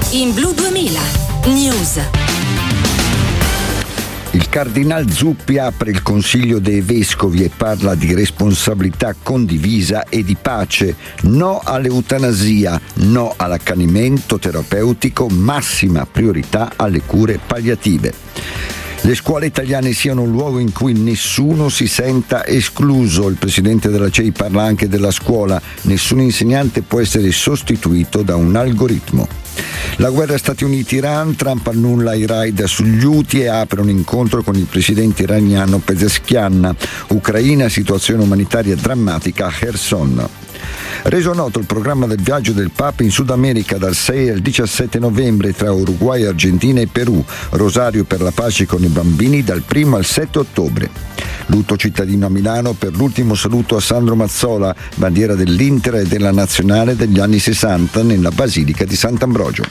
In Blu 2000 News. Il Cardinal Zuppi apre il Consiglio dei Vescovi e parla di responsabilità condivisa e di pace. No all'eutanasia, no all'accanimento terapeutico, massima priorità alle cure palliative. Le scuole italiane siano un luogo in cui nessuno si senta escluso. Il presidente della CEI parla anche della scuola. Nessun insegnante può essere sostituito da un algoritmo. La guerra Stati Uniti-Iran, Trump annulla i raid sugli Houthi e apre un incontro con il presidente iraniano Pezeshkian. Ucraina, situazione umanitaria drammatica a Kherson. Reso noto il programma del viaggio del Papa in Sud America dal 6 al 17 novembre tra Uruguay, Argentina e Perù. Rosario per la pace con i bambini dal 1 al 7 ottobre. Lutto cittadino a Milano per l'ultimo saluto a Sandro Mazzola, bandiera dell'Inter e della Nazionale degli anni 60 nella Basilica di Sant'Ambrogio.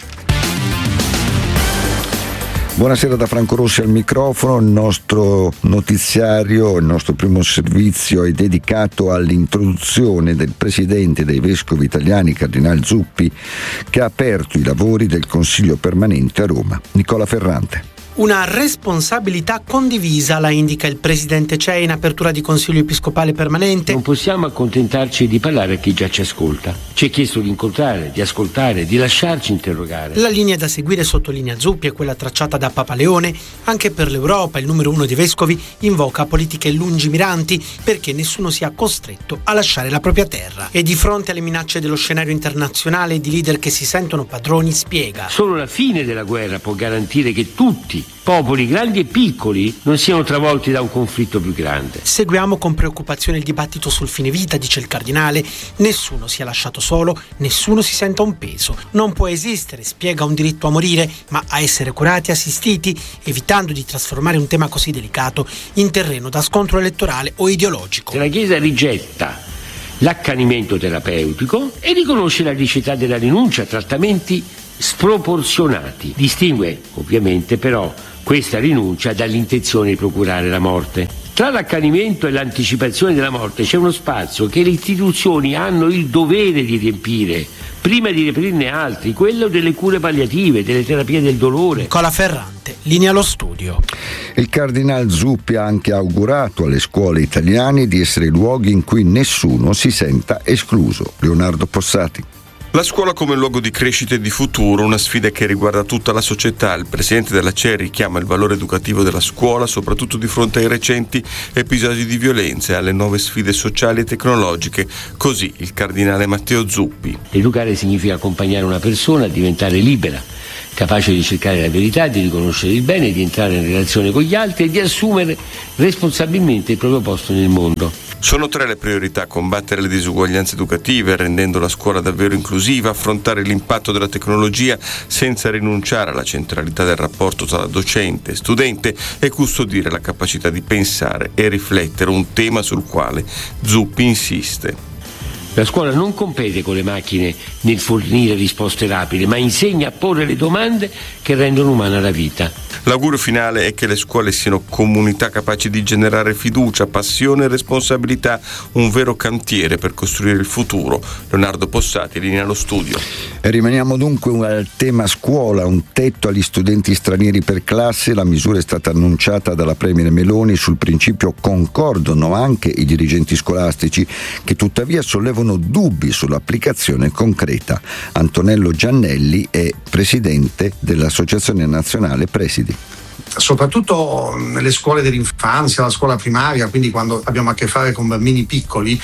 Buonasera da Franco Rossi al microfono. Il nostro notiziario, il nostro primo servizio è dedicato all'introduzione del presidente dei Vescovi Italiani, Cardinal Zuppi, che ha aperto i lavori del Consiglio permanente a Roma. Nicola Ferrante. Una responsabilità condivisa, la indica il presidente CEI in apertura di Consiglio Episcopale Permanente. Non possiamo accontentarci di parlare a chi già ci ascolta. Ci è chiesto di incontrare, di ascoltare, di lasciarci interrogare. La linea da seguire, sottolinea Zuppi, è quella tracciata da Papa Leone. Anche per l'Europa il numero 1 dei vescovi invoca politiche lungimiranti perché nessuno sia costretto a lasciare la propria terra. E di fronte alle minacce dello scenario internazionale di leader che si sentono padroni spiega: solo la fine della guerra può garantire che tutti, popoli grandi e piccoli, non siano travolti da un conflitto più grande. Seguiamo con preoccupazione il dibattito sul fine vita, dice il cardinale. Nessuno sia lasciato solo, nessuno si senta un peso. Non può esistere, spiega, un diritto a morire, ma a essere curati e assistiti, evitando di trasformare un tema così delicato in terreno da scontro elettorale o ideologico. Se la Chiesa rigetta l'accanimento terapeutico e riconosce la licità della rinuncia a trattamenti sproporzionati, distingue ovviamente però questa rinuncia dall'intenzione di procurare la morte. Tra l'accanimento e l'anticipazione della morte c'è uno spazio che le istituzioni hanno il dovere di riempire, prima di riaprirne altri, quello delle cure palliative, delle terapie del dolore. Nicola Ferrante, linea allo studio. Il Cardinal Zuppi ha anche augurato alle scuole italiane di essere luoghi in cui nessuno si senta escluso. Leonardo Possati. La scuola come luogo di crescita e di futuro, una sfida che riguarda tutta la società. Il presidente della CEI richiama il valore educativo della scuola, soprattutto di fronte ai recenti episodi di violenza e alle nuove sfide sociali e tecnologiche. Così il cardinale Matteo Zuppi. Educare significa accompagnare una persona a diventare libera, capace di cercare la verità, di riconoscere il bene, di entrare in relazione con gli altri e di assumere responsabilmente il proprio posto nel mondo. Sono 3 le priorità: combattere le disuguaglianze educative rendendo la scuola davvero inclusiva, affrontare l'impatto della tecnologia senza rinunciare alla centralità del rapporto tra docente e studente e custodire la capacità di pensare e riflettere, un tema sul quale Zuppi insiste. La scuola non compete con le macchine nel fornire risposte rapide, ma insegna a porre le domande che rendono umana la vita. L'augurio finale è che le scuole siano comunità capaci di generare fiducia, passione e responsabilità, un vero cantiere per costruire il futuro. Leonardo Possati, linea allo studio. E rimaniamo dunque al tema scuola, un tetto agli studenti stranieri per classe. La misura è stata annunciata dalla Premier Meloni. Sul principio concordano anche i dirigenti scolastici, che tuttavia sollevano dubbi sull'applicazione concreta. Antonello Giannelli è presidente dell'Associazione Nazionale Presidi. Soprattutto nelle scuole dell'infanzia, la scuola primaria, quindi quando abbiamo a che fare con bambini piccoli,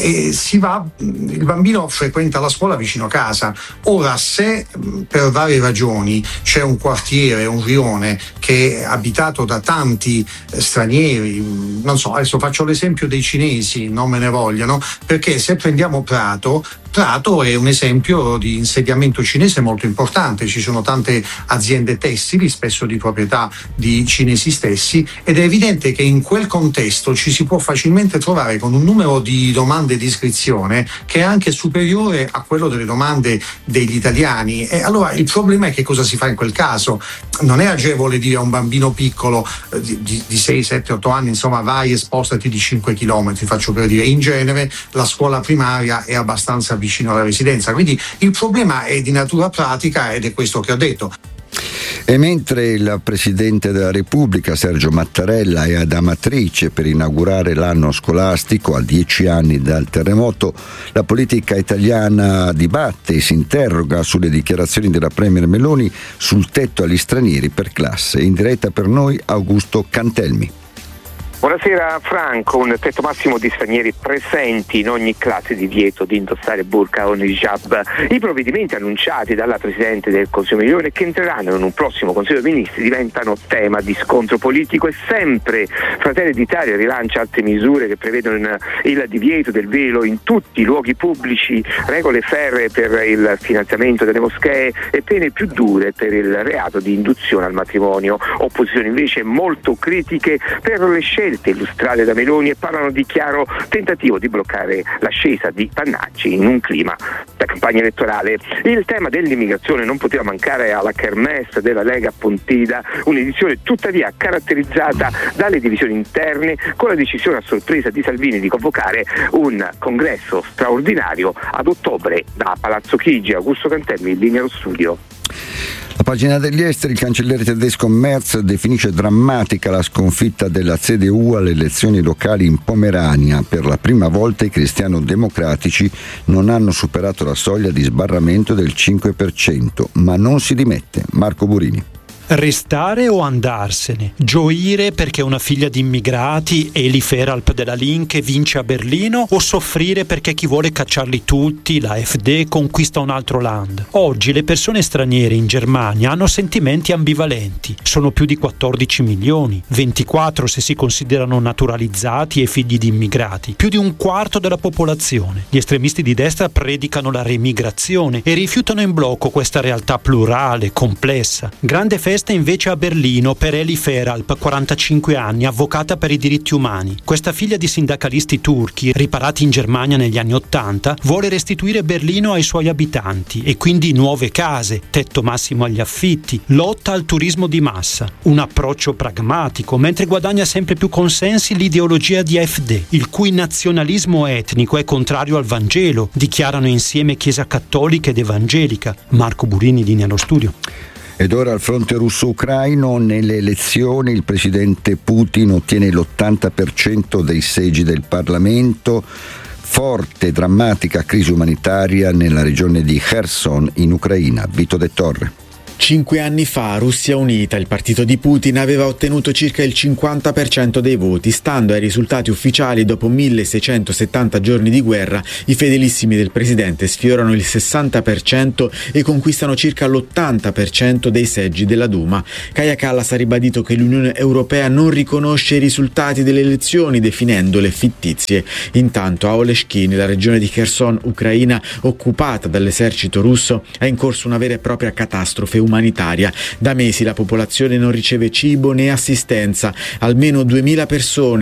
il bambino frequenta la scuola vicino a casa. Ora, se per varie ragioni c'è un quartiere, un rione che è abitato da tanti stranieri, non so, adesso faccio l'esempio dei cinesi, non me ne vogliano, perché se prendiamo Prato è un esempio di insediamento cinese molto importante. Ci sono tante aziende tessili, spesso di proprietà di cinesi stessi, ed è evidente che in quel contesto ci si può facilmente trovare con un numero di domande di iscrizione che è anche superiore a quello delle domande degli italiani. E allora il problema è che cosa si fa in quel caso. Non è agevole dire a un bambino piccolo di 6, 7, 8 anni, insomma, vai e spostati di 5 chilometri, faccio per dire. In genere la scuola primaria è abbastanza vicino alla residenza. Quindi il problema è di natura pratica ed è questo che ho detto. E mentre il Presidente della Repubblica Sergio Mattarella è ad Amatrice per inaugurare l'anno scolastico a 10 anni dal terremoto, la politica italiana dibatte e si interroga sulle dichiarazioni della Premier Meloni sul tetto agli stranieri per classe. In diretta per noi Augusto Cantelmi. Buonasera Franco, un tetto massimo di stranieri presenti in ogni classe, divieto di indossare burqa o hijab. I provvedimenti annunciati dalla Presidente del Consiglio Meloni che entreranno in un prossimo Consiglio dei Ministri diventano tema di scontro politico e sempre Fratelli d'Italia rilancia altre misure che prevedono il divieto del velo in tutti i luoghi pubblici, regole ferree per il finanziamento delle moschee e pene più dure per il reato di induzione al matrimonio. Opposizioni invece molto critiche per le scelte illustrate da Meloni e parlano di chiaro tentativo di bloccare l'ascesa di Pannacci in un clima da campagna elettorale. Il tema dell'immigrazione non poteva mancare alla kermesse della Lega Pontida, un'edizione tuttavia caratterizzata dalle divisioni interne, con la decisione a sorpresa di Salvini di convocare un congresso straordinario ad ottobre da Palazzo Chigi. Augusto Cantelmi, in linea allo studio. La pagina degli esteri, il cancelliere tedesco Merz definisce drammatica la sconfitta della CDU alle elezioni locali in Pomerania. Per la prima volta i cristiano-democratici non hanno superato la soglia di sbarramento del 5%, ma non si dimette. Marco Burini. Restare o andarsene? Gioire perché una figlia di immigrati, Eli Feralp della Linke, vince a Berlino, o soffrire perché chi vuole cacciarli tutti, la AfD, conquista un altro land? Oggi le persone straniere in Germania hanno sentimenti ambivalenti. Sono più di 14 milioni, 24 se si considerano naturalizzati e figli di immigrati, più di un quarto della popolazione. Gli estremisti di destra predicano la remigrazione e rifiutano in blocco questa realtà plurale, complessa. Grande festa invece a Berlino per Eli Feralp, 45 anni, avvocata per i diritti umani. Questa figlia di sindacalisti turchi, riparati in Germania negli anni '80, vuole restituire Berlino ai suoi abitanti e quindi nuove case, tetto massimo agli affitti, lotta al turismo di massa. Un approccio pragmatico, mentre guadagna sempre più consensi l'ideologia di AfD, il cui nazionalismo etnico è contrario al Vangelo, dichiarano insieme Chiesa Cattolica ed Evangelica. Marco Burini, linea allo studio. Ed ora al fronte russo-ucraino, nelle elezioni il presidente Putin ottiene l'80% dei seggi del Parlamento. Forte, drammatica crisi umanitaria nella regione di Kherson in Ucraina. Vito De Torre. 5 anni fa, Russia Unita, il partito di Putin, aveva ottenuto circa il 50% dei voti. Stando ai risultati ufficiali, dopo 1670 giorni di guerra, i fedelissimi del presidente sfiorano il 60% e conquistano circa l'80% dei seggi della Duma. Kaja Kallas ha ribadito che l'Unione Europea non riconosce i risultati delle elezioni, definendole fittizie. Intanto a Oleshky, nella regione di Kherson, Ucraina, occupata dall'esercito russo, è in corso una vera e propria catastrofe umanitaria. Da mesi la popolazione non riceve cibo né assistenza. Almeno 2000 persone